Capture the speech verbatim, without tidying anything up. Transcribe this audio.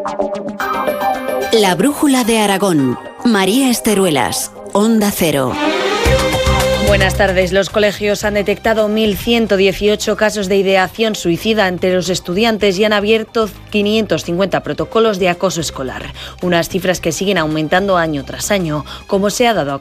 La brújula de Aragón. María Esteruelas, Onda Cero. Buenas tardes. Los colegios han detectado mil ciento dieciocho casos de ideación suicida entre los estudiantes y han abierto quinientos cincuenta protocolos de acoso escolar. Unas cifras que siguen aumentando año tras año, como se ha dado a